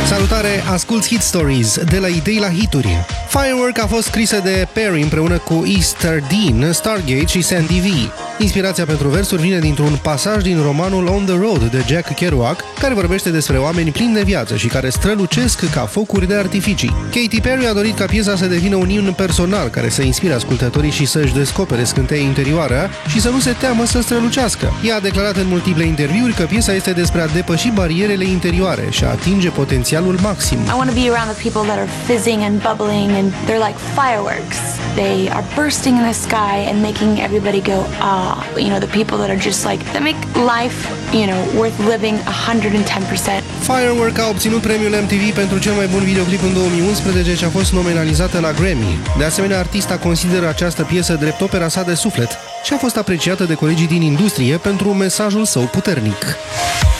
Salutare, asculți Hit Stories, de la idei la hituri. Firework a fost scrisă de Perry împreună cu Easter Dean, Stargate și Sandy V. Inspirația pentru versuri vine dintr-un pasaj din romanul On the Road de Jack Kerouac, care vorbește despre oameni plini de viață și care strălucesc ca focuri de artificii. Katy Perry a dorit ca piesa să devină un imn personal care să inspire ascultătorii și să-și descopere scânteia interioară și să nu se teamă să strălucească. Ea a declarat în multiple interviuri că piesa este despre a depăși barierele interioare și a atinge potențialul maxim. I want to be around the people that are fizzing and bubbling and they're like fireworks. They are bursting in the sky and making everybody go, ah. You know, the people that are just like, that make life, you know, worth living 110%. Firework a obținut premiul MTV pentru cel mai bun videoclip în 2011 și a fost nominalizată la Grammy. De asemenea, artista consideră această piesă drept opera sa de suflet și a fost apreciată de colegii din industrie pentru mesajul său puternic.